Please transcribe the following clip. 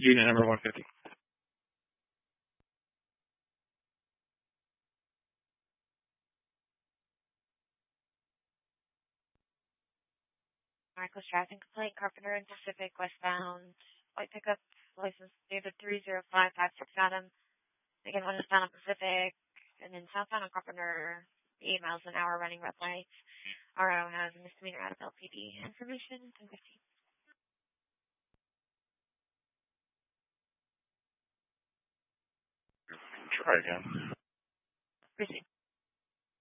Unit number 150. Marcos traffic complaint, Carpenter and Pacific westbound. White pickup, license David 30556 Adam. Again, one is found on Pacific, and then southbound on Carpenter, 8 miles an hour running red lights. RO has a misdemeanor out of LPD. Information, 1015. Try again. Proceed.